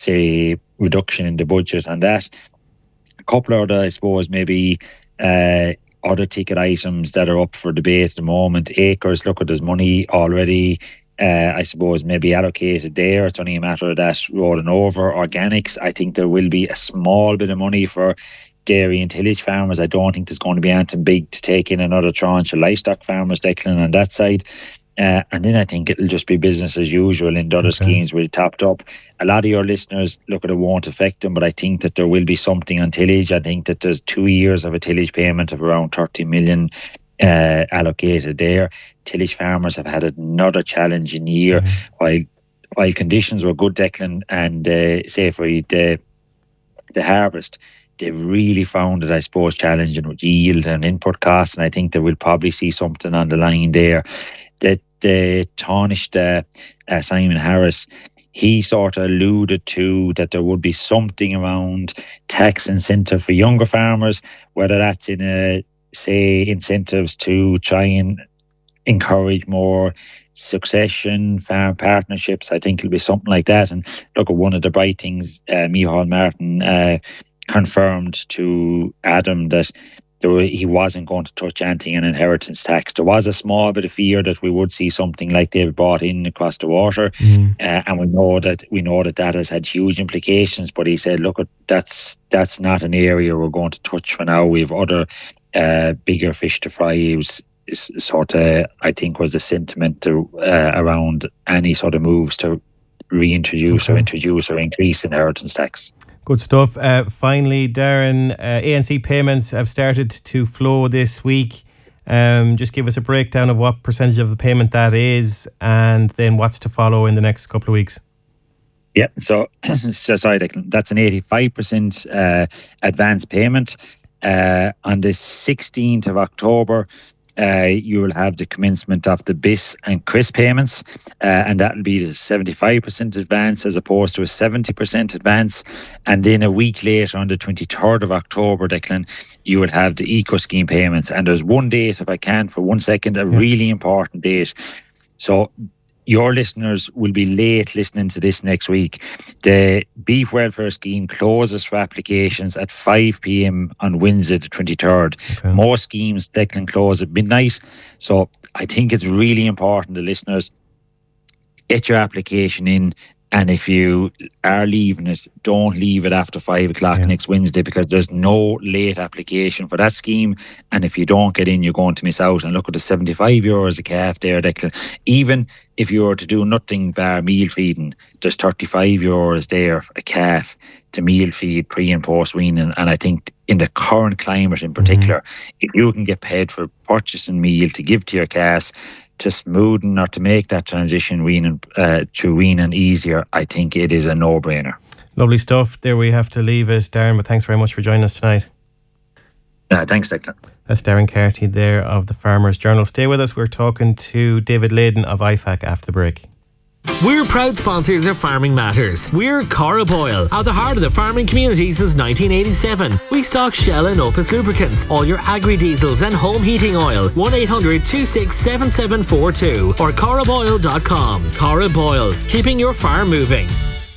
say, reduction in the budget on that. A couple of other, I suppose, maybe other ticket items that are up for debate at the moment. Acres, look, there's money already, I suppose, maybe allocated there. It's only a matter of that rolling over. Organics, I think there will be a small bit of money for dairy and tillage farmers. I don't think there's going to be anything big to take in another tranche of livestock farmers, Declan, on that side. And then I think it'll just be business as usual in the other schemes really topped up. A lot of your listeners, look, it won't affect them, but I think that there will be something on tillage. I think that there's 2 years of a tillage payment of around 30 million allocated there. Tillage farmers have had another challenging year. While conditions were good, Declan, and say for the harvest, they really found it, I suppose, challenging with yield and input costs, and I think that we'll probably see something on the line there. That tarnished Simon Harris, he sort of alluded to that there would be something around tax incentive for younger farmers, whether that's in incentives to try and encourage more succession farm partnerships. I think it'll be something like that. And look, at one of the bright things, Micheál Martin confirmed to Adam that he wasn't going to touch anything in inheritance tax. There was a small bit of fear that we would see something like they've brought in across the water, and we know that has had huge implications. But he said, "Look, that's not an area we're going to touch for now. We've other bigger fish to fry." It was sort of, I think, was the sentiment around any sort of moves to reintroduce or introduce or increase inheritance tax. Good stuff. Finally, Darren, ANC payments have started to flow this week. Just give us a breakdown of what percentage of the payment that is, and then what's to follow in the next couple of weeks. Yeah, so sorry, that's an 85% advance payment. On the 16th of October, you will have the commencement of the BIS and CRIS payments, and that will be the 75% advance as opposed to a 70% advance. And then a week later, on the 23rd of October, Declan, you will have the Eco Scheme payments. And there's one date, if I can, for 1 second, a really important date. So your listeners will be late listening to this next week. The Beef Welfare Scheme closes for applications at 5 p.m. on Wednesday the 23rd. Most schemes, Declan, close at midnight. So I think it's really important the listeners get your application in. And if you are leaving it, don't leave it after 5 o'clock next Wednesday, because there's no late application for that scheme. And if you don't get in, you're going to miss out. And look at the €75 a calf there, Declan. Even if you were to do nothing bar meal feeding, there's €35 there a calf to meal feed pre and post weaning. And I think in the current climate in particular, if you can get paid for purchasing meal to give to your calves, to smoothen or to make that transition through weaning easier, I think it is a no-brainer. Lovely stuff. There we have to leave it, Darren, but thanks very much for joining us tonight. Thanks, Declan. That's Darren Carty there of the Farmers Journal. Stay with us. We're talking to David Layden of IFAC after the break. We're proud sponsors of Farming Matters. We're Cora Boyle, at the heart of the farming community since 1987. We stock Shell and Opus lubricants, all your agri-diesels and home heating oil. 1-800-267742 or coraboyle.com. Cora Boyle, keeping your farm moving.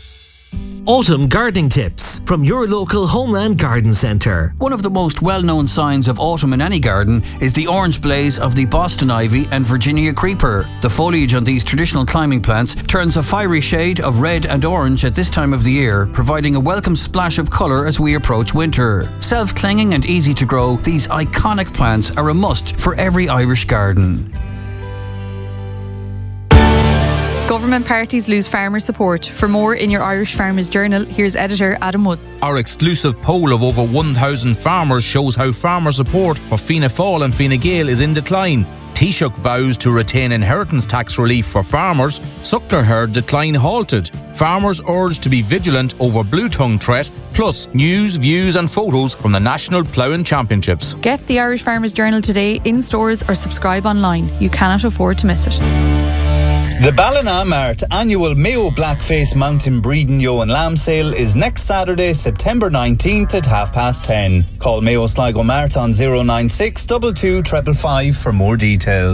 Autumn gardening tips from your local Homeland Garden Centre. One of the most well-known signs of autumn in any garden is the orange blaze of the Boston ivy and Virginia creeper. The foliage on these traditional climbing plants turns a fiery shade of red and orange at this time of the year, providing a welcome splash of colour as we approach winter. Self-clinging and easy to grow, these iconic plants are a must for every Irish garden. Government parties lose farmer support. For more in your Irish Farmers Journal, here's editor Adam Woods. Our exclusive poll of over 1,000 farmers shows how farmer support for Fianna Fáil and Fine Gael is in decline. Taoiseach vows to retain inheritance tax relief for farmers. Suckler herd decline halted. Farmers urged to be vigilant over blue tongue threat. Plus news, views and photos from the National Ploughing Championships. Get the Irish Farmers Journal today in stores or subscribe online. You cannot afford to miss it. The Ballina-Mart annual Mayo Blackface Mountain Breeding Yo and Lamb sale is next Saturday, September 19th at 10:30. Call Mayo Sligo Mart on 096 22 555 for more details.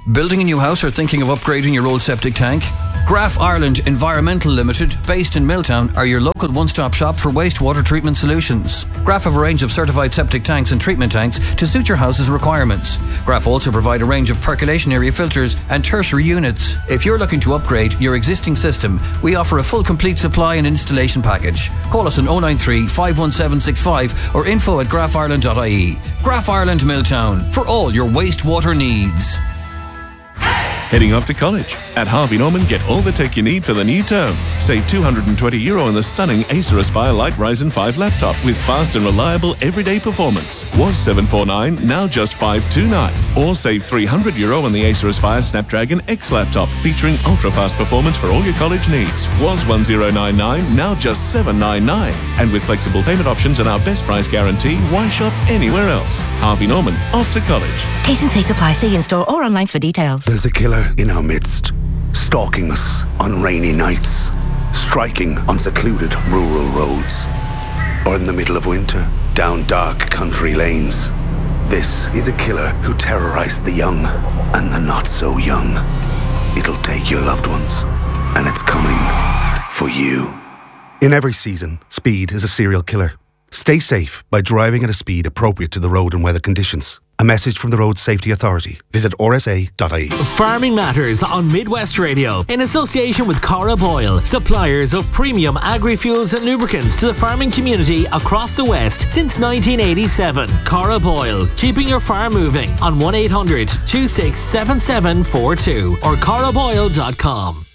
Building a new house or thinking of upgrading your old septic tank? Graf Ireland Environmental Limited, based in Milltown, are your local one-stop shop for wastewater treatment solutions. Graf have a range of certified septic tanks and treatment tanks to suit your house's requirements. Graf also provide a range of percolation area filters and tertiary units. If you're looking to upgrade your existing system, we offer a full complete supply and installation package. Call us on 093 51765 or info@grafireland.ie. Graf Ireland Milltown, for all your wastewater needs. Heading off to college? At Harvey Norman, get all the tech you need for the new term. Save €220 on the stunning Acer Aspire Light Ryzen 5 laptop with fast and reliable everyday performance. Was $749, now just $529. Or save €300 on the Acer Aspire Snapdragon X laptop featuring ultra-fast performance for all your college needs. Was $1099, now just $799. And with flexible payment options and our best price guarantee, why shop anywhere else? Harvey Norman, off to college. T&C supply. See in store or online for details. There's a killer in our midst, stalking us on rainy nights, striking on secluded rural roads, or in the middle of winter, down dark country lanes. This is a killer who terrorized the young and the not so young. It'll take your loved ones, and it's coming for you. In every season, speed is a serial killer. Stay safe by driving at a speed appropriate to the road and weather conditions. A message from the Road Safety Authority. Visit rsa.ie. Farming Matters on Midwest Radio in association with Cara Boyle, suppliers of premium agri-fuels and lubricants to the farming community across the West since 1987. Cara Boyle, keeping your farm moving on 1-800-267742 or caraboyle.com.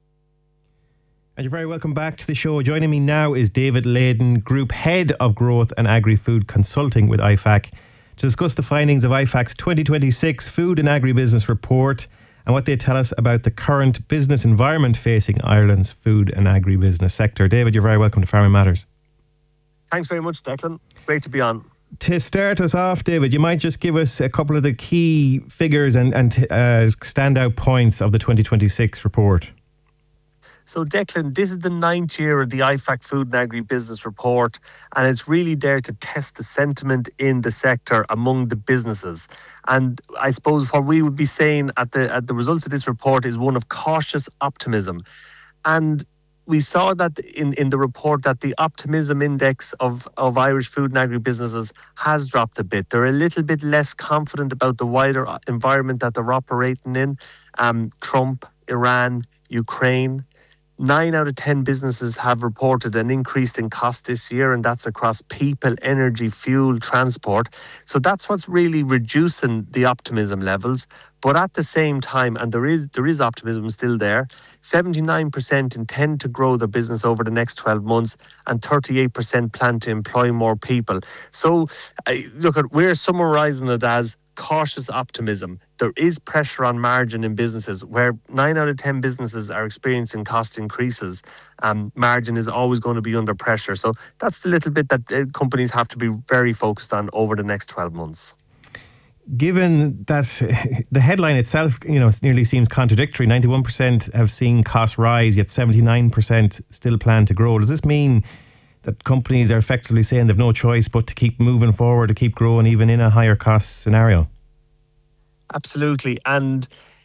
And you're very welcome back to the show. Joining me now is David Layden, Group Head of Growth and Agri-Food Consulting with IFAC, to discuss the findings of IFAC's 2026 Food and Agribusiness Report and what they tell us about the current business environment facing Ireland's food and agribusiness sector. David, you're very welcome to Farming Matters. Thanks very much, Declan. Great to be on. To start us off, David, you might just give us a couple of the key figures and standout points of the 2026 report. So, Declan, this is the 9th year of the IFAC Food and Agri-Business Report, and it's really there to test the sentiment in the sector among the businesses. And I suppose what we would be saying at the results of this report is one of cautious optimism. And we saw that in the report that the optimism index of Irish food and agri-businesses has dropped a bit. They're a little bit less confident about the wider environment that they're operating in. Trump, Iran, Ukraine. 9 out of 10 businesses have reported an increase in cost this year, and that's across people, energy, fuel, transport. So that's what's really reducing the optimism levels. But at the same time, and there is optimism still there, 79% intend to grow their business over the next 12 months and 38% plan to employ more people. So we're summarising it as cautious optimism. There is pressure on margin in businesses where 9 out of 10 businesses are experiencing cost increases. Margin is always going to be under pressure. So that's the little bit that companies have to be very focused on over the next 12 months. Given that the headline itself, nearly seems contradictory. 91% have seen costs rise, yet 79% still plan to grow. Does this mean that companies are effectively saying they've no choice but to keep moving forward, to keep growing even in a higher cost scenario? Absolutely. And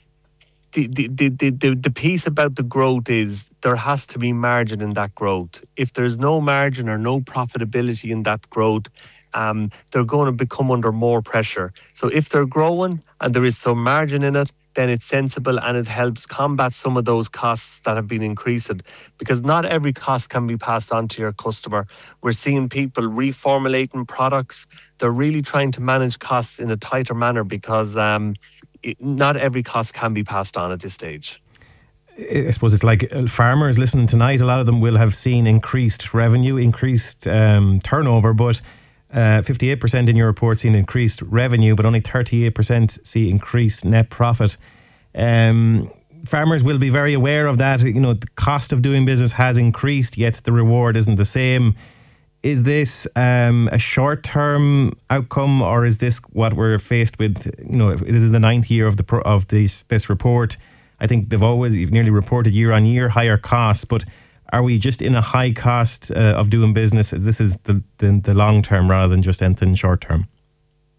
the piece about the growth is there has to be margin in that growth. If there's no margin or no profitability in that growth, they're going to become under more pressure. So if they're growing and there is some margin in it, then it's sensible and it helps combat some of those costs that have been increasing, because not every cost can be passed on to your customer. We're seeing people reformulating products. They're really trying to manage costs in a tighter manner because not every cost can be passed on at this stage. I suppose it's like farmers listening tonight, a lot of them will have seen increased revenue, increased turnover, but 58% in your report see increased revenue, but only 38% see increased net profit. Farmers will be very aware of that. The cost of doing business has increased, yet the reward isn't the same. Is this a short-term outcome, or is this what we're faced with? This is the 9th year of this report. I think you've nearly reported year on year higher costs, but are we just in a high cost of doing business? This is the long term rather than just anything short term.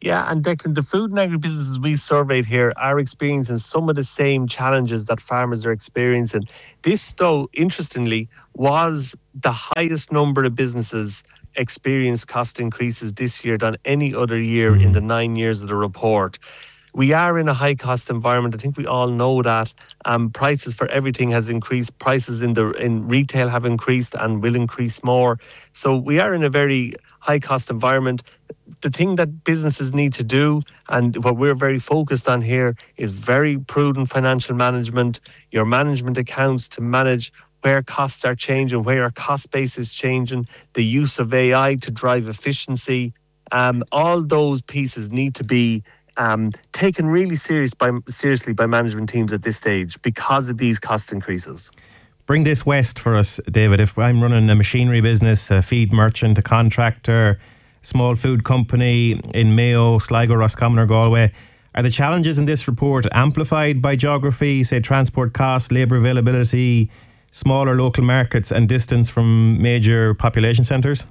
Yeah, and Declan, the food and agribusinesses we surveyed here are experiencing some of the same challenges that farmers are experiencing. This, though, interestingly, was the highest number of businesses experienced cost increases this year than any other year in the 9 years of the report. We are in a high cost environment. I think we all know that. Prices for everything has increased. Prices in retail have increased and will increase more. So we are in a very high cost environment. The thing that businesses need to do, and what we're very focused on here, is very prudent financial management, your management accounts to manage where costs are changing, where our cost base is changing, the use of AI to drive efficiency. All those pieces need to be taken really seriously by management teams at this stage because of these cost increases. Bring this west for us, David. If I'm running a machinery business, a feed merchant, a contractor, small food company in Mayo, Sligo, Roscommon or Galway, are the challenges in this report amplified by geography, say transport costs, labour availability, smaller local markets and distance from major population centres?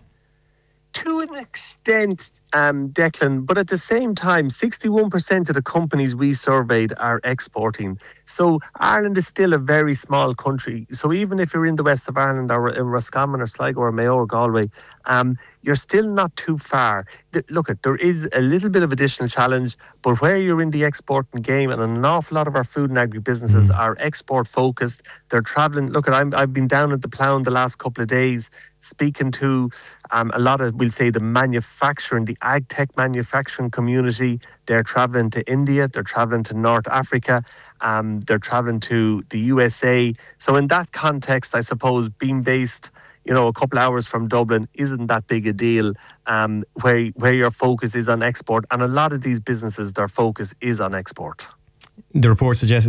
To an extent, Declan, but at the same time, 61% of the companies we surveyed are exporting. So Ireland is still a very small country. So even if you're in the west of Ireland or in Roscommon or Sligo or Mayo or Galway, you're still not too far. Look, there is a little bit of additional challenge, but where you're in the exporting game, and an awful lot of our food and agri-businesses are export focused, they're travelling. Look, I've been down at the plough in the last couple of days, speaking to a lot of, we'll say, the manufacturing, the ag tech manufacturing community. They're travelling to India, they're travelling to North Africa, they're travelling to the USA. So in that context, I suppose being based, a couple of hours from Dublin isn't that big a deal, where your focus is on export. And a lot of these businesses, their focus is on export. The report suggests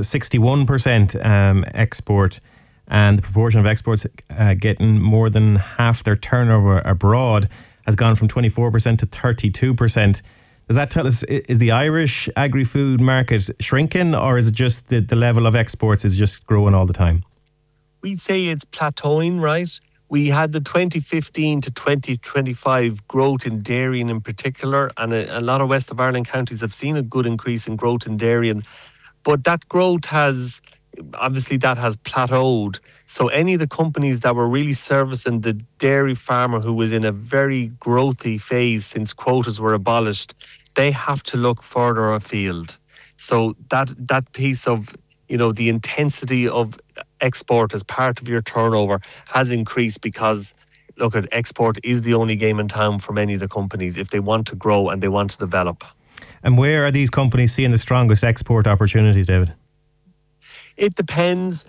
61% export, and the proportion of exports getting more than half their turnover abroad has gone from 24% to 32%. Does that tell us, is the Irish agri-food market shrinking, or is it just the level of exports is just growing all the time? We'd say it's plateauing, right? We had the 2015 to 2025 growth in dairying in particular, and a lot of West of Ireland counties have seen a good increase in growth in dairying. But that growth has plateaued. So any of the companies that were really servicing the dairy farmer who was in a very growthy phase since quotas were abolished, they have to look further afield. So that piece of, the intensity of export as part of your turnover has increased because, look, export is the only game in town for many of the companies if they want to grow and they want to develop. And where are these companies seeing the strongest export opportunities, David? It depends.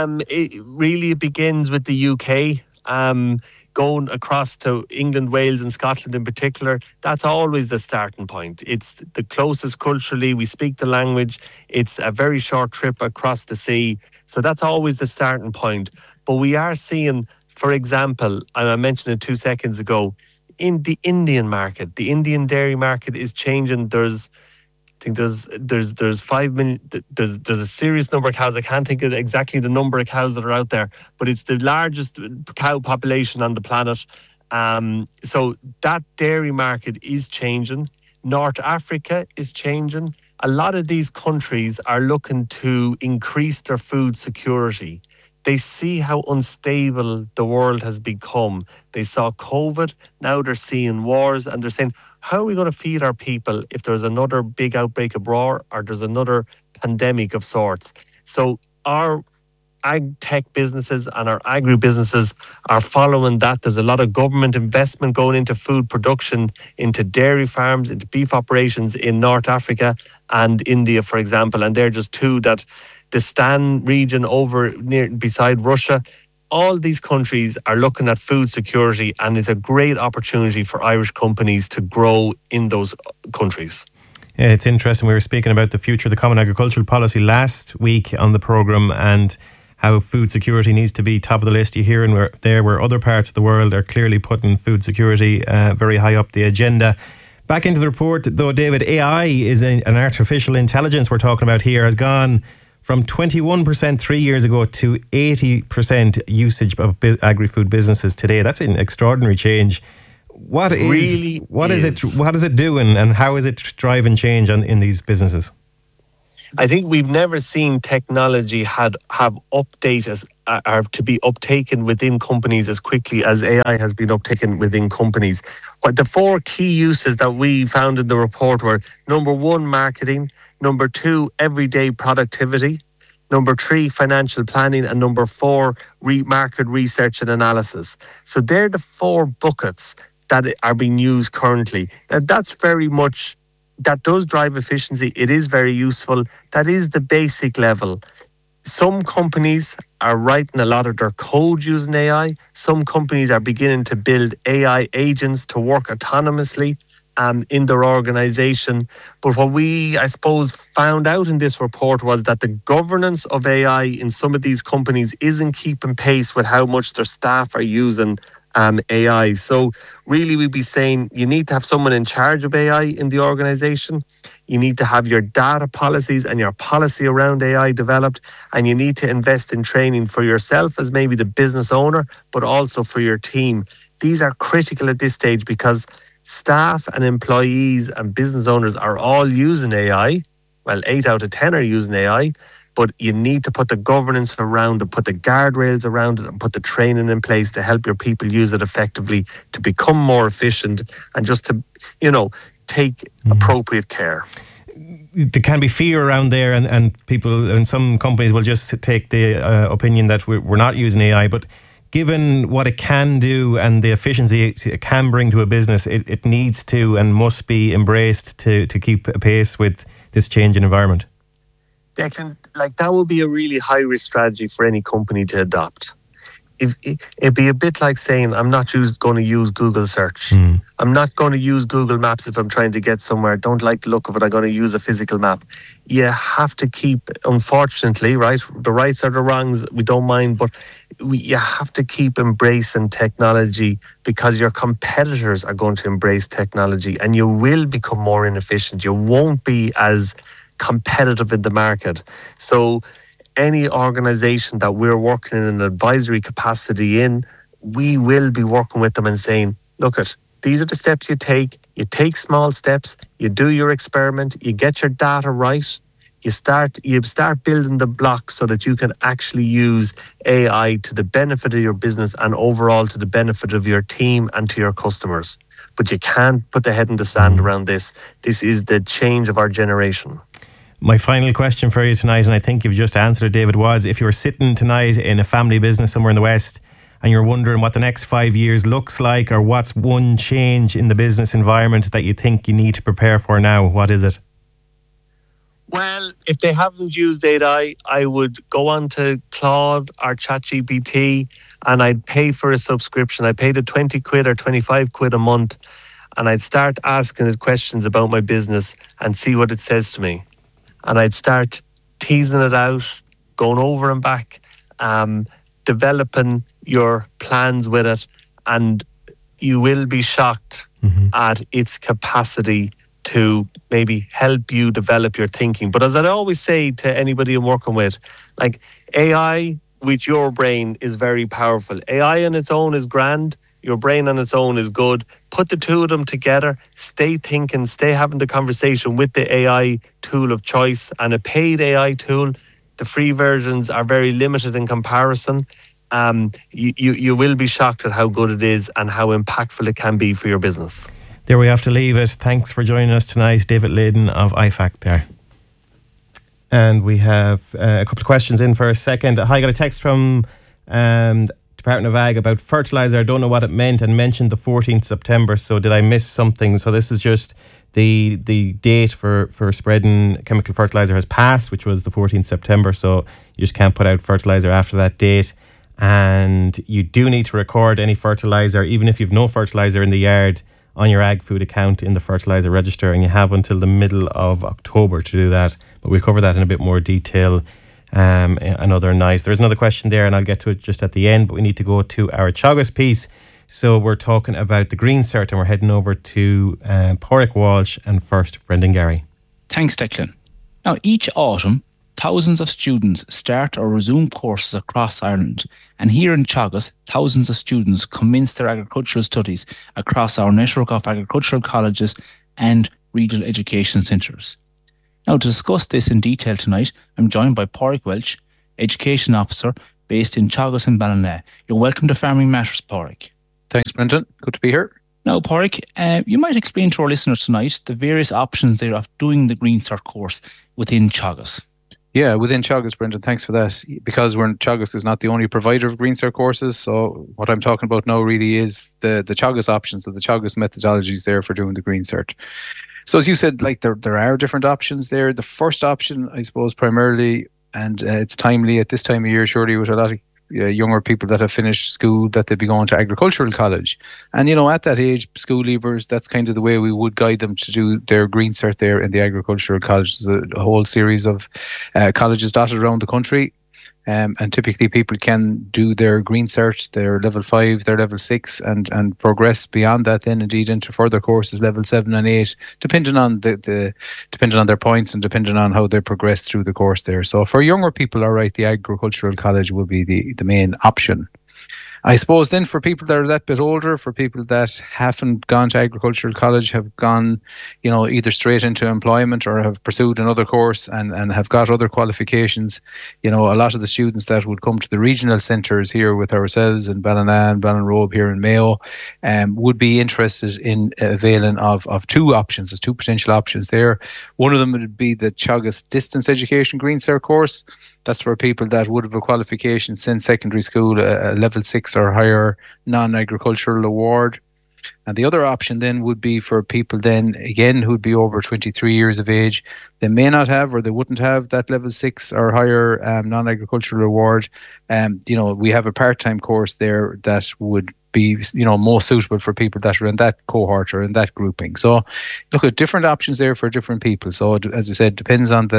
It begins with the UK. Going across to England, Wales and Scotland in particular, that's always the starting point. It's the closest culturally, we speak the language, it's a very short trip across the sea. So that's always the starting point. But we are seeing, for example, and I mentioned it 2 seconds ago, in the Indian market, the Indian dairy market is changing. There's 5 million. There's a serious number of cows. I can't think of exactly the number of cows that are out there, but it's the largest cow population on the planet. So that dairy market is changing. North Africa is changing. A lot of these countries are looking to increase their food security. They see how unstable the world has become. They saw COVID, now they're seeing wars, and they're saying, how are we going to feed our people if there's another big outbreak abroad or there's another pandemic of sorts? So our ag tech businesses and our agri-businesses are following that. There's a lot of government investment going into food production, into dairy farms, into beef operations in North Africa and India, for example. And they're just two that the Stan region over beside Russia, all these countries are looking at food security, and it's a great opportunity for Irish companies to grow in those countries. Yeah, it's interesting. We were speaking about the future of the Common Agricultural Policy last week on the programme and how food security needs to be top of the list. You hear where other parts of the world are clearly putting food security very high up the agenda. Back into the report, though, David, AI is an artificial intelligence we're talking about here, has gone from 21% 3 years ago to 80% usage of agri-food businesses today. That's an extraordinary change. What is it doing, and how is it driving change in these businesses? I think we've never seen technology have updates or to be uptaken within companies as quickly as AI has been uptaken within companies. But the 4 key uses that we found in the report were: number 1, marketing; number 2, everyday productivity; number 3, financial planning; and number 4, market research and analysis. So they're the 4 buckets that are being used currently. Now, that does drive efficiency. It is very useful. That is the basic level. Some companies are writing a lot of their code using AI. Some companies are beginning to build AI agents to work autonomously in their organization. But what we, I suppose, found out in this report was that the governance of AI in some of these companies isn't keeping pace with how much their staff are using AI. So really we'd be saying you need to have someone in charge of AI in the organization. You need to have your data policies and your policy around AI developed, and you need to invest in training for yourself as maybe the business owner, but also for your team. These are critical at this stage because staff and employees and business owners are all using AI. Well, 8 out of 10 are using AI. But you need to put the governance around it, put the guardrails around it, and put the training in place to help your people use it effectively, to become more efficient, and just to, take appropriate care. There can be fear around there, and people in some companies will just take the opinion that we're not using AI. But given what it can do and the efficiency it can bring to a business, it needs to and must be embraced to keep pace with this changing environment. Declan, that would be a really high-risk strategy for any company to adopt. It'd be a bit like saying, I'm not going to use Google search. I'm not going to use Google Maps if I'm trying to get somewhere. Don't like the look of it. I'm going to use a physical map. You have to keep, unfortunately, right? The rights or the wrongs, we don't mind, but you have to keep embracing technology because your competitors are going to embrace technology and you will become more inefficient. You won't be as competitive in the market. So any organization that we're working in an advisory capacity in, we will be working with them and saying, look, these are the steps you take small steps, you do your experiment, you get your data right, you start building the blocks so that you can actually use AI to the benefit of your business and overall to the benefit of your team and to your customers. But you can't put the head in the sand around this. This is the change of our generation. My final question for you tonight, and I think you've just answered it, David, was if you were sitting tonight in a family business somewhere in the West and you're wondering what the next 5 years looks like, or what's one change in the business environment that you think you need to prepare for now, what is it? Well, if they haven't used AI, I would go on to Claude or ChatGPT and I'd pay for a subscription. I paid it 20 quid or 25 quid a month, and I'd start asking it questions about my business and see what it says to me. And I'd start teasing it out, going over and back, developing your plans with it, and you will be shocked at its capacity to maybe help you develop your thinking. But as I always say to anybody I'm working with, AI with your brain is very powerful. AI on its own is grand. Your brain on its own is good. Put the two of them together, stay thinking, stay having the conversation with the AI tool of choice, and a paid AI tool. The free versions are very limited in comparison. You will be shocked at how good it is and how impactful it can be for your business. There we have to leave it. Thanks for joining us tonight, David Layden of IFAC there. And we have a couple of questions in for a second. I got a text from Department of Ag about fertiliser. I don't know what it meant, and mentioned the 14th September. So did I miss something? So this is just the date for spreading chemical fertiliser has passed, which was the 14th September. So you just can't put out fertiliser after that date. And you do need to record any fertiliser, even if you've no fertiliser in the yard, on your ag food account in the fertiliser register, and you have until the middle of October to do that. But we'll cover that in a bit more detail another night. There's another question there, and I'll get to it just at the end, but we need to go to our Teagasc piece. So we're talking about the Green Cert, and we're heading over to Pádraig Walsh and first Brendan Gary. Thanks, Declan. Now, each autumn, thousands of students start or resume courses across Ireland. And here in Teagasc, thousands of students commence their agricultural studies across our network of agricultural colleges and regional education centres. Now, to discuss this in detail tonight, I'm joined by Pádraig Welch, Education Officer based in Teagasc and Ballina. You're welcome to Farming Matters, Pádraig. Thanks, Brendan. Good to be here. Now, Pádraig, you might explain to our listeners tonight the various options there of doing the Green Cert course within Teagasc. Yeah, within Teagasc, Brendan, thanks for that. Because Teagasc is not the only provider of Green Cert courses, so what I'm talking about now really is the Teagasc options, so the Teagasc methodologies there for doing the Green Cert. So as you said, like there are different options there. The first option, I suppose, primarily, and it's timely at this time of year, surely, with a lot of younger people that have finished school, that they'd be going to agricultural college. And, at that age, school leavers, that's kind of the way we would guide them to do their Green Cert there in the agricultural college. There's a whole series of colleges dotted around the country. And typically people can do their Green Cert, their level 5, their level 6, and progress beyond that then indeed into further courses, level 7 and 8, depending on depending on their points and depending on how they progress through the course there. So for younger people, all right, the agricultural college will be the main option. I suppose then for people that are that bit older, for people that haven't gone to agricultural college, have gone, either straight into employment or have pursued another course and have got other qualifications, a lot of the students that would come to the regional centres here with ourselves in Ballina and Ballinrobe here in Mayo would be interested in availing of two options. There's two potential options there. One of them would be the Teagasc Distance Education Green Cert course. That's for people that would have a qualification since secondary school, a level 6 or higher non-agricultural award. And the other option then would be for people then, again, who'd be over 23 years of age. They may not have or they wouldn't have that level 6 or higher non-agricultural award. We have a part-time course there that would be, more suitable for people that are in that cohort or in that grouping. So look at different options there for different people. So as I said, depends on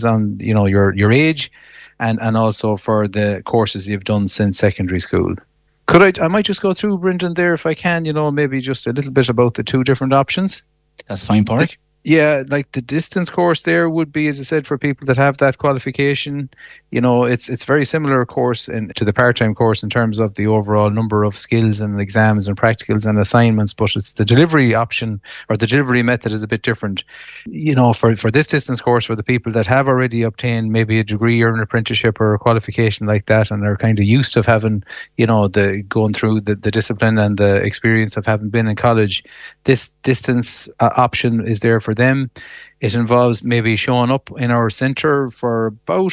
your age and also for the courses you've done since secondary school. I might just go through, Brendan, there if I can, maybe just a little bit about the two different options. That's fine, Pádraig. Yeah, like the distance course there would be, as I said, for people that have that qualification. It's very similar course to the part-time course in terms of the overall number of skills and exams and practicals and assignments, but it's the delivery option or the delivery method is a bit different. For this distance course, for the people that have already obtained maybe a degree or an apprenticeship or a qualification like that and are kind of used to having, going through the discipline and the experience of having been in college, this distance option is there for them. It involves maybe showing up in our centre for about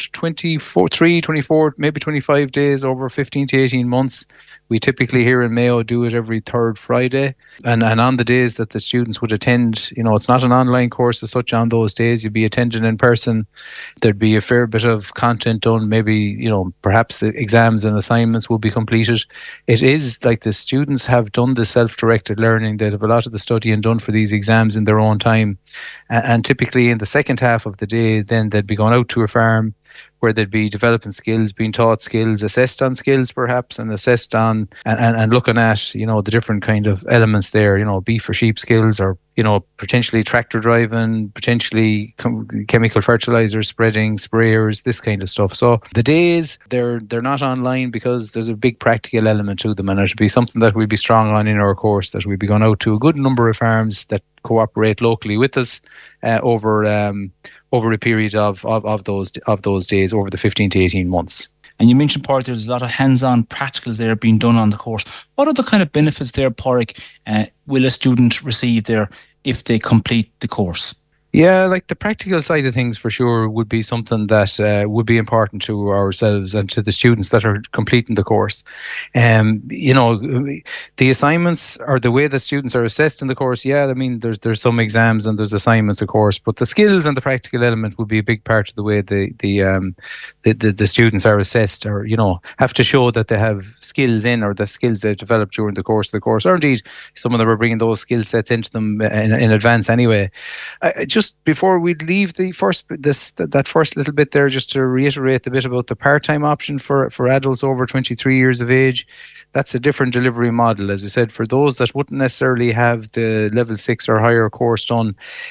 24, maybe 25 days over 15 to 18 months. We typically here in Mayo do it every third Friday. And on the days that the students would attend, it's not an online course as such on those days. You'd be attending in person. There'd be a fair bit of content done. Maybe, perhaps the exams and assignments will be completed. It is like the students have done the self-directed learning. They have a lot of the studying done for these exams in their own time. And typically in the second half of the day, then they'd be going out to a farm where they'd be developing skills, being taught skills, assessed on skills perhaps, and assessed on and looking at, the different kind of elements there, beef or sheep skills or, potentially tractor driving, potentially chemical fertilizer spreading, sprayers, this kind of stuff. So the days, they're not online because there's a big practical element to them, and it'd be something that we'd be strong on in our course, that we'd be going out to a good number of farms that cooperate locally with us over a period of those days over the 15 to 18 months. And you mentioned, Pádraig, there's a lot of hands-on practicals there being done on the course. What other kind of benefits there, Pádraig, will a student receive there if they complete the course? Yeah, like the practical side of things for sure would be something that would be important to ourselves and to the students that are completing the course. The assignments or the way that students are assessed in the course, yeah, I mean, there's some exams and there's assignments, of course, but the skills and the practical element would be a big part of the way the students are assessed, or have to show that they have skills in, or the skills they've developed during the course, or indeed some of them are bringing those skill sets into them in advance anyway. Just just before we leave that first little bit there, just to reiterate a bit about the part-time option for adults over 23 years of age. That's a different delivery model, as I said, for those that wouldn't necessarily have the level 6 or higher course done.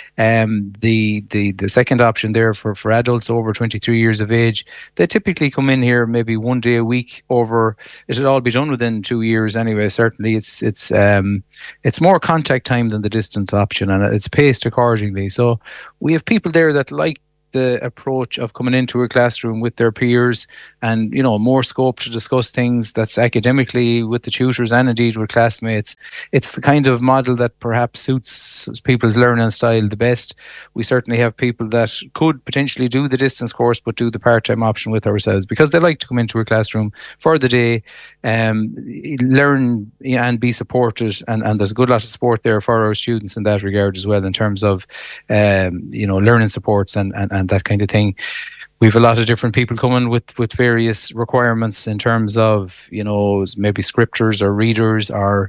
The second option there for adults over 23 years of age, they typically come in here maybe 1 day a week over. It'll all be done within 2 years anyway. Certainly, it's more contact time than the distance option, and it's paced accordingly. So we have people there that like the approach of coming into a classroom with their peers and, more scope to discuss things that's academically with the tutors and indeed with classmates. It's the kind of model that perhaps suits people's learning style the best. We certainly have people that could potentially do the distance course but do the part-time option with ourselves because they like to come into a classroom for the day, learn and be supported, and there's a good lot of support there for our students in that regard as well, in terms of learning supports and that kind of thing. We've a lot of different people coming with various requirements in terms of, maybe scripters or readers or,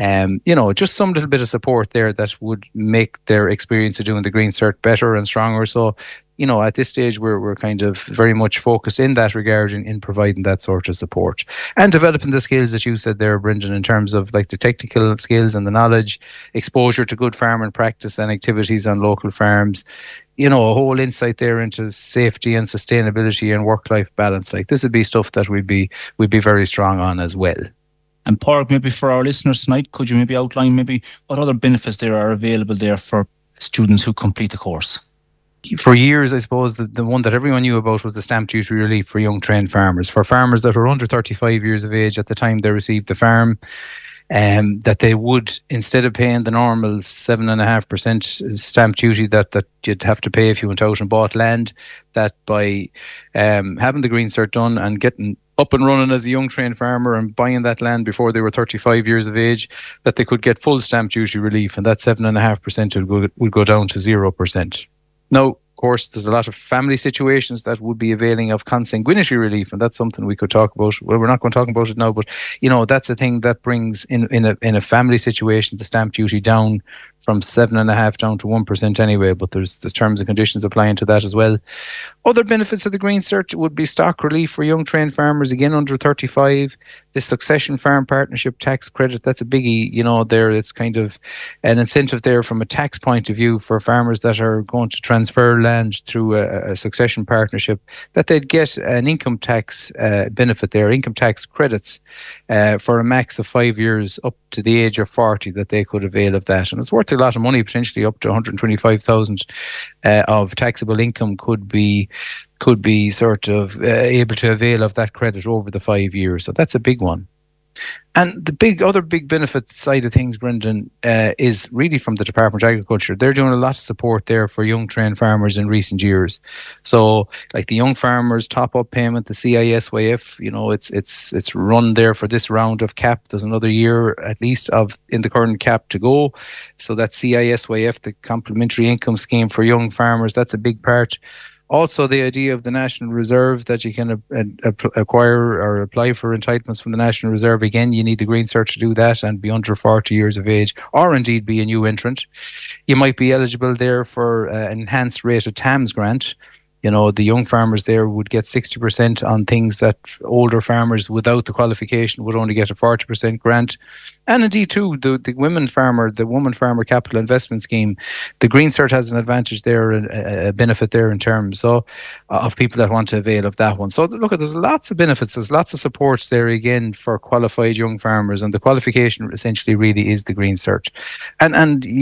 just some little bit of support there that would make their experience of doing the Green Cert better and stronger. So, at this stage, we're kind of very much focused in that regard in providing that sort of support and developing the skills that you said there, Brendan, in terms of like the technical skills and the knowledge, exposure to good farming practice and activities on local farms. A whole insight there into safety and sustainability and work-life balance. Like this would be stuff that we'd be very strong on as well. And Pádraig, maybe for our listeners tonight, could you maybe outline maybe what other benefits there are available there for students who complete the course? For years, I suppose the one that everyone knew about was the stamp duty relief for young trained farmers. For farmers that were under 35 years of age at the time they received the farm, that they would, instead of paying the normal 7.5% stamp duty that you'd have to pay if you went out and bought land, that by having the Green Cert done and getting up and running as a young trained farmer and buying that land before they were 35 years of age, that they could get full stamp duty relief, and that 7.5% would go down to 0%. Now, of course, there's a lot of family situations that would be availing of consanguinity relief, and that's something we could talk about. Well, we're not going to talk about it now, but that's a thing that brings in a family situation the stamp duty down from 7.5% down to 1% anyway. But there's terms and conditions applying to that as well. Other benefits of the Green Cert would be stock relief for young trained farmers, again under 35. The Succession Farm Partnership tax credit, that's a biggie. There it's kind of an incentive there from a tax point of view for farmers that are going to transfer land through a succession partnership, that they'd get an income tax benefit there, income tax credits for a max of 5 years up to the age of 40, that they could avail of that. And it's worth a lot of money, potentially up to 125,000 of taxable income could be sort of able to avail of that credit over the 5 years. So that's a big one. And the other big benefit side of things, Brendan, is really from the Department of Agriculture. They're doing a lot of support there for young trained farmers in recent years. So, like the Young Farmers Top-Up Payment, the CISYF, it's run there for this round of CAP. There's another year at least in the current CAP to go. So that CISYF, the Complementary Income Scheme for young farmers, that's a big part. Also, the idea of the National Reserve, that you can acquire or apply for entitlements from the National Reserve. Again, you need the Green Cert to do that and be under 40 years of age, or indeed be a new entrant. You might be eligible there for an enhanced rate of TAMS grant. The young farmers there would get 60% on things that older farmers without the qualification would only get a 40% grant. And indeed, too, the woman farmer capital investment scheme, the Green Cert has an advantage there, a benefit there in terms of people that want to avail of that one. So look, there's lots of benefits, there's lots of supports there again for qualified young farmers, and the qualification essentially really is the Green Cert. And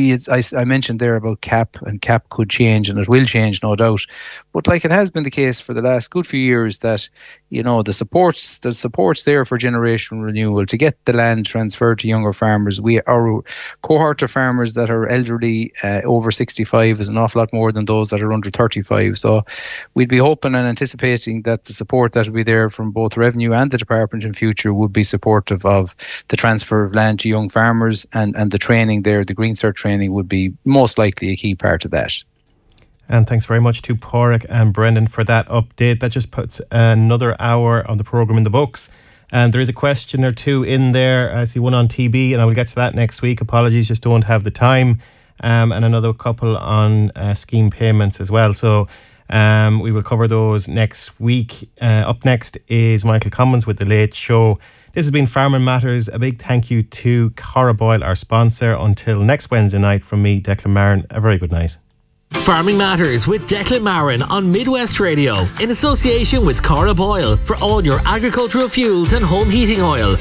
I mentioned there about CAP, and CAP could change, and it will change, no doubt. But like it has been the case for the last good few years, that the supports there for generation renewal to get the land transferred to younger farmers. Our cohort of farmers that are elderly over 65 is an awful lot more than those that are under 35. So we'd be hoping and anticipating that the support that will be there from both Revenue and the Department in future would be supportive of the transfer of land to young farmers, and the training there, the Green Cert training, would be most likely a key part of that. And thanks very much to Pádraig and Brendan for that update. That just puts another hour of the programme in the books. And there is a question or two in there. I see one on TB, and I will get to that next week. Apologies, just don't have the time. and another couple on scheme payments as well. So we will cover those next week. Up next is Michael Commons with The Late Show. This has been Farming Matters. A big thank you to Cara Boyle, our sponsor. Until next Wednesday night, from me, Declan Marin, a very good night. Farming Matters with Declan Marin on Midwest Radio in association with Cara Boyle for all your agricultural fuels and home heating oil.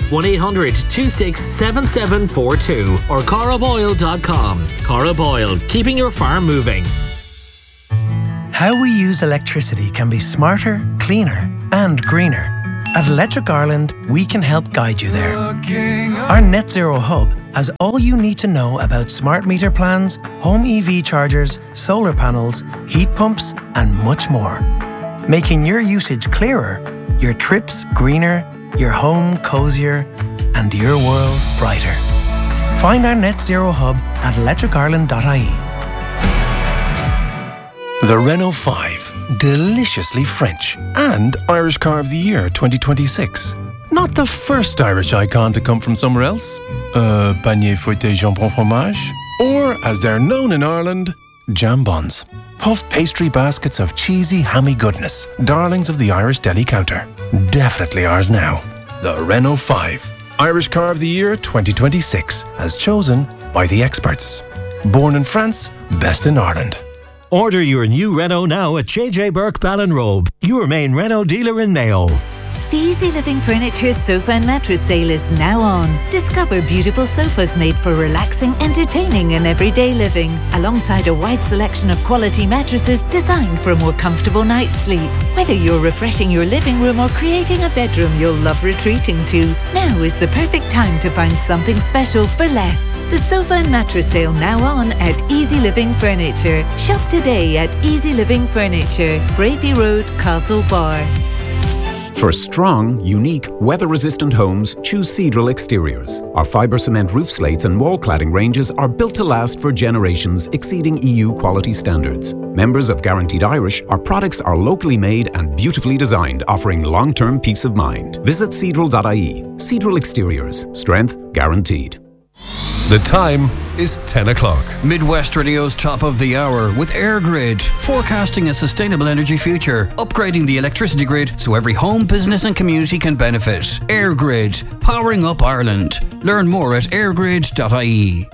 1-800-267742 or caraboyle.com. Cara Boyle, keeping your farm moving. How we use electricity can be smarter, cleaner and greener. At Electric Ireland, we can help guide you there. Our Net Zero Hub has all you need to know about smart meter plans, home EV chargers, solar panels, heat pumps, and much more. Making your usage clearer, your trips greener, your home cozier, and your world brighter. Find our Net Zero Hub at electricireland.ie. The Renault 5. Deliciously French and Irish Car of the Year 2026. Not the first Irish icon to come from somewhere else. Panier fouetté jambon fromage. Or, as they're known in Ireland, jambons. Puff pastry baskets of cheesy, hammy goodness. Darlings of the Irish deli counter. Definitely ours now. The Renault 5. Irish Car of the Year 2026. As chosen by the experts. Born in France, best in Ireland. Order your new Renault now at JJ Burke Ballinrobe, your main Renault dealer in Mayo. The Easy Living Furniture Sofa and Mattress Sale is now on. Discover beautiful sofas made for relaxing, entertaining and everyday living, alongside a wide selection of quality mattresses designed for a more comfortable night's sleep. Whether you're refreshing your living room or creating a bedroom you'll love retreating to, now is the perfect time to find something special for less. The Sofa and Mattress Sale now on at Easy Living Furniture. Shop today at Easy Living Furniture, Bravey Road, Castlebar. For strong, unique, weather-resistant homes, choose Seadrill Exteriors. Our fibre cement roof slates and wall cladding ranges are built to last for generations, exceeding EU quality standards. Members of Guaranteed Irish, our products are locally made and beautifully designed, offering long-term peace of mind. Visit Seadrill.ie. Seadrill Exteriors. Strength guaranteed. The time is 10 o'clock. Midwest Radio's top of the hour with EirGrid, forecasting a sustainable energy future, upgrading the electricity grid so every home, business and community can benefit. EirGrid, powering up Ireland. Learn more at eirgrid.ie.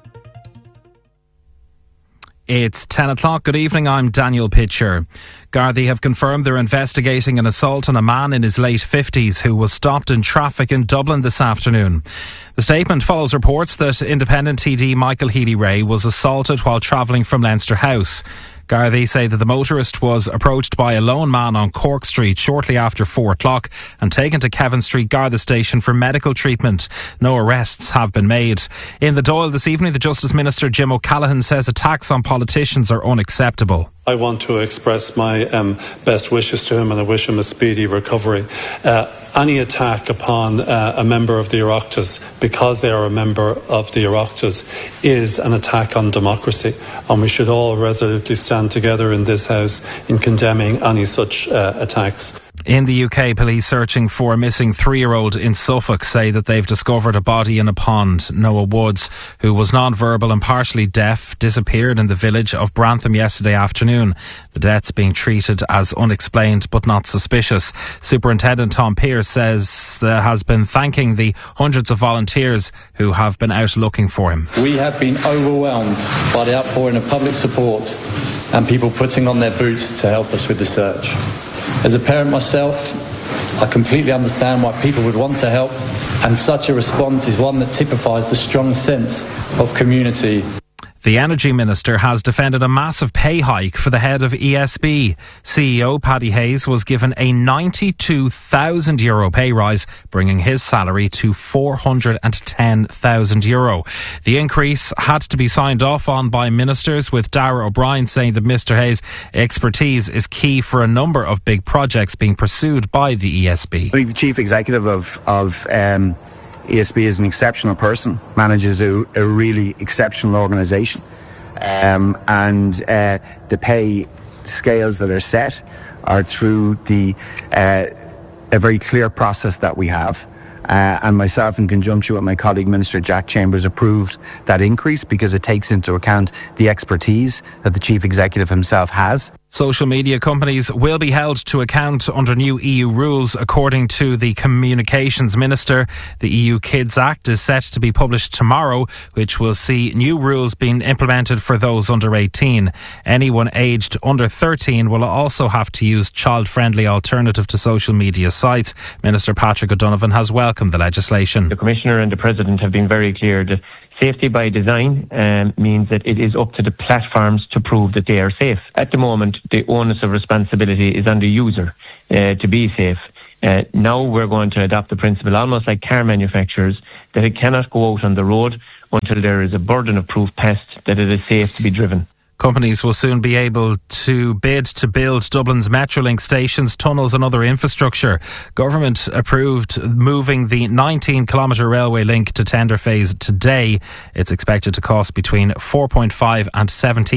It's 10 o'clock. Good evening, I'm Daniel Pitcher. Gardaí have confirmed they're investigating an assault on a man in his late 50s who was stopped in traffic in Dublin this afternoon. The statement follows reports that Independent TD Michael Healy-Rae was assaulted while travelling from Leinster House. Gardaí say that the motorist was approached by a lone man on Cork Street shortly after 4 o'clock and taken to Kevin Street Garda Station for medical treatment. No arrests have been made. In the Dáil this evening, the Justice Minister Jim O'Callaghan says attacks on politicians are unacceptable. I want to express my best wishes to him and I wish him a speedy recovery. Any attack upon a member of the Oireachtas because they are a member of the Oireachtas is an attack on democracy, and we should all resolutely stand together in this House in condemning any such attacks. In the UK, police searching for a missing 3-year-old in Suffolk say that they've discovered a body in a pond. Noah Woods, who was non-verbal and partially deaf, disappeared in the village of Brantham yesterday afternoon. The death's being treated as unexplained but not suspicious. Superintendent Tom Pearce says there has been thanking the hundreds of volunteers who have been out looking for him. We have been overwhelmed by the outpouring of public support and people putting on their boots to help us with the search. As a parent myself, I completely understand why people would want to help, and such a response is one that typifies the strong sense of community. The Energy Minister has defended a massive pay hike for the head of ESB. CEO Paddy Hayes was given a €92,000 pay rise, bringing his salary to €410,000. The increase had to be signed off on by ministers, with Darragh O'Brien saying that Mr Hayes' expertise is key for a number of big projects being pursued by the ESB. I think the Chief Executive of ESB is an exceptional person, manages a really exceptional organisation, and the pay scales that are set are through a very clear process that we have, and myself, in conjunction with my colleague Minister Jack Chambers, approved that increase because it takes into account the expertise that the Chief Executive himself has. Social media companies will be held to account under new EU rules, according to the Communications Minister. The EU Kids Act is set to be published tomorrow, which will see new rules being implemented for those under 18. Anyone aged under 13 will also have to use child-friendly alternative to social media sites. Minister Patrick O'Donovan has welcomed the legislation. The Commissioner and the President have been very clear that safety by design means that it is up to the platforms to prove that they are safe. At the moment, the onus of responsibility is on the user to be safe. Now we're going to adopt the principle, almost like car manufacturers, that it cannot go out on the road until there is a burden of proof passed that it is safe to be driven. Companies will soon be able to bid to build Dublin's Metrolink stations, tunnels and other infrastructure. Government approved moving the 19-kilometre railway link to tender phase today. It's expected to cost between 4.5 and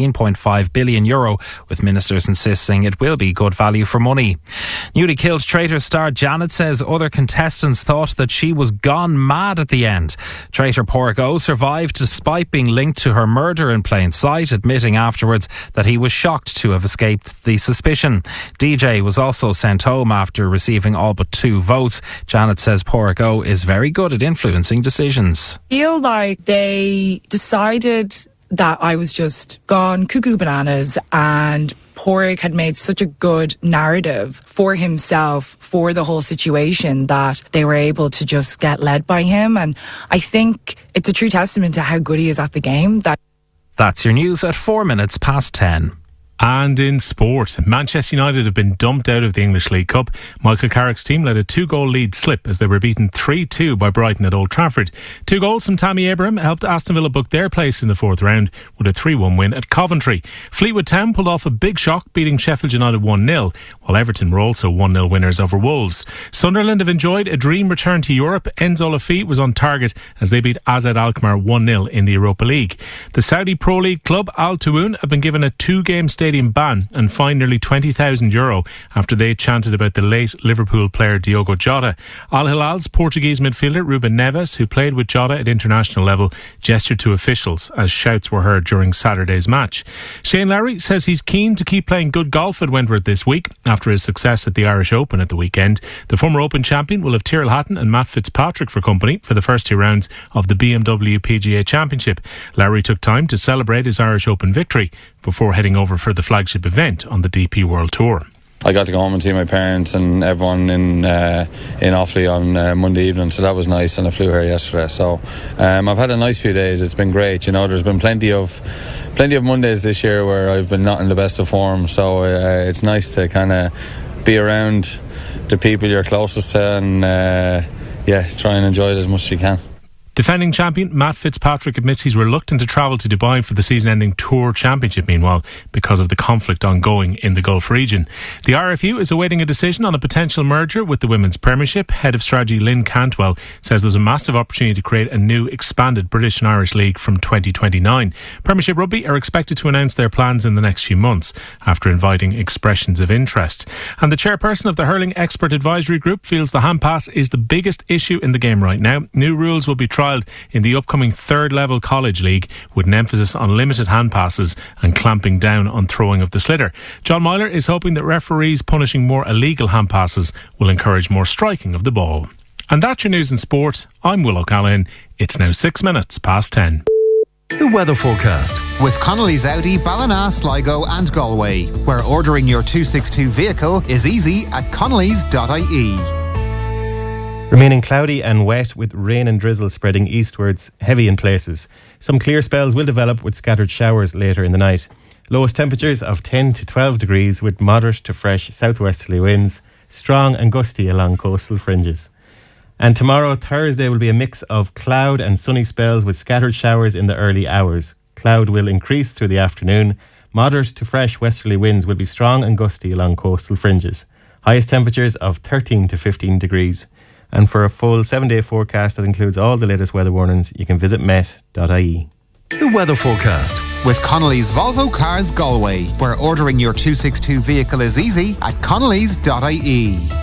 17.5 billion euro, with ministers insisting it will be good value for money. Newly killed Traitor star Janet says other contestants thought that she was gone mad at the end. Traitor Pádraig Ó survived despite being linked to her murder in plain sight, admitting afterwards that he was shocked to have escaped the suspicion. DJ was also sent home after receiving all but 2 votes. Janet says Pádraig Ó is very good at influencing decisions. I feel like they decided that I was just gone cuckoo bananas, and Pádraig had made such a good narrative for himself for the whole situation that they were able to just get led by him. And I think it's a true testament to how good he is at the game. That's your news at 4 minutes past 10. And in sport, Manchester United have been dumped out of the English League Cup. Michael Carrick's team let a 2-goal lead slip as they were beaten 3-2 by Brighton at Old Trafford. 2 goals from Tammy Abraham helped Aston Villa book their place in the 4th round with a 3-1 win at Coventry. Fleetwood Town pulled off a big shock, beating Sheffield United 1-0, while Everton were also 1-0 winners over Wolves. Sunderland have enjoyed a dream return to Europe. Enzo Lafitte was on target as they beat AZ Alkmaar 1-0 in the Europa League. The Saudi Pro League club Al Tawun have been given a 2-game stadium ban and fined nearly €20,000 after they chanted about the late Liverpool player Diogo Jota. Al Hilal's Portuguese midfielder Ruben Neves, who played with Jota at international level, gestured to officials as shouts were heard during Saturday's match. Shane Lowry says he's keen to keep playing good golf at Wentworth this week after his success at the Irish Open at the weekend. The former Open champion will have Tyrrell Hatton and Matt Fitzpatrick for company for the first 2 rounds of the BMW PGA Championship. Lowry took time to celebrate his Irish Open victory before heading over for the flagship event on the DP World Tour. I got to go home and see my parents and everyone in Offaly on Monday evening, so that was nice, and I flew here yesterday. So I've had a nice few days. It's been great. You know, there's been plenty of Mondays this year where I've been not in the best of form, so it's nice to kind of be around the people you're closest to and try and enjoy it as much as you can. Defending champion Matt Fitzpatrick admits he's reluctant to travel to Dubai for the season-ending Tour Championship, meanwhile, because of the conflict ongoing in the Gulf region. The RFU is awaiting a decision on a potential merger with the Women's Premiership. Head of Strategy Lynn Cantwell says there's a massive opportunity to create a new expanded British and Irish League from 2029. Premiership Rugby are expected to announce their plans in the next few months after inviting expressions of interest. And the chairperson of the Hurling Expert Advisory Group feels the hand pass is the biggest issue in the game right now. New rules will be trialled in the upcoming 3rd level college league with an emphasis on limited hand passes and clamping down on throwing of the sliotar. John Myler is hoping that referees punishing more illegal hand passes will encourage more striking of the ball. And that's your news in sport. I'm Will O'Callaghan. It's now 6 minutes past 10. The weather forecast with Connolly's Audi, Ballina, Sligo and Galway, where ordering your 262 vehicle is easy at connolly's.ie. Remaining cloudy and wet with rain and drizzle spreading eastwards, heavy in places. Some clear spells will develop with scattered showers later in the night. Lowest temperatures of 10 to 12 degrees with moderate to fresh southwesterly winds, strong and gusty along coastal fringes. And tomorrow, Thursday, will be a mix of cloud and sunny spells with scattered showers in the early hours. Cloud will increase through the afternoon. Moderate to fresh westerly winds will be strong and gusty along coastal fringes. Highest temperatures of 13 to 15 degrees. And for a full 7-day forecast that includes all the latest weather warnings, you can visit met.ie. The weather forecast with Connolly's Volvo Cars Galway, where ordering your 262 vehicle is easy at connolly's.ie.